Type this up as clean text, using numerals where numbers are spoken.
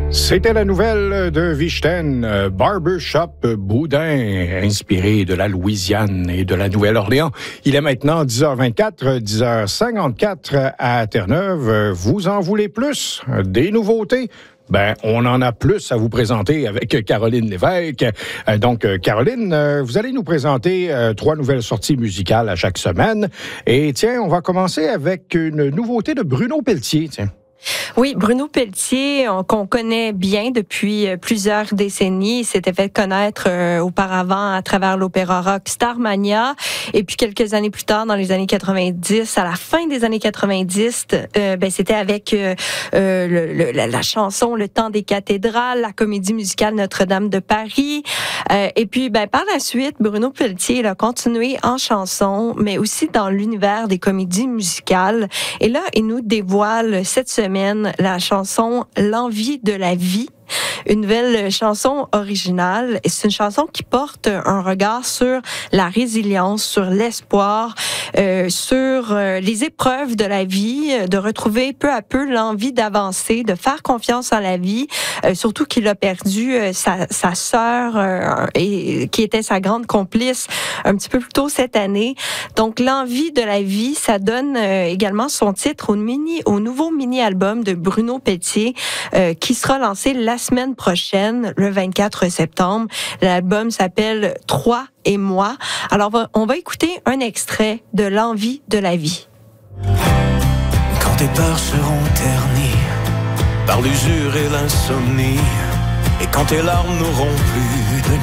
C'était la nouvelle de Vichten, Barbershop Boudin, inspiré de la Louisiane et de la Nouvelle-Orléans. Il est maintenant 10h24, 10h54 à Terre-Neuve. Vous en voulez plus? Des nouveautés? Ben, on en a plus à vous présenter avec Caroline Lévesque. Donc, Caroline, vous allez nous présenter 3 nouvelles sorties musicales à chaque semaine. Et tiens, on va commencer avec une nouveauté de Bruno Pelletier, tiens. Oui, Bruno Pelletier, qu'on connaît bien depuis plusieurs décennies. Il s'était fait connaître auparavant à travers l'opéra rock Starmania. Et puis quelques années plus tard, dans les années 90, à la fin des années 90, c'était avec la chanson Le Temps des cathédrales, la comédie musicale Notre-Dame de Paris. Et puis, par la suite, Bruno Pelletier a continué en chanson, mais aussi dans l'univers des comédies musicales. Et là, il nous dévoile cette semaine la chanson L'envie de la vie. Une nouvelle chanson originale. Et c'est une chanson qui porte un regard sur la résilience, sur l'espoir, sur les épreuves de la vie, de retrouver peu à peu l'envie d'avancer, de faire confiance en la vie, surtout qu'il a perdu sa sœur qui était sa grande complice un petit peu plus tôt cette année. Donc, L'envie de la vie, ça donne également son titre au nouveau mini-album de Bruno Pelletier qui sera lancé la semaine prochaine, le 24 septembre. L'album s'appelle « Toi et moi ». Alors, on va écouter un extrait de L'envie de la vie. Quand tes peurs seront ternies par l'usure et l'insomnie, et quand tes larmes n'auront plus de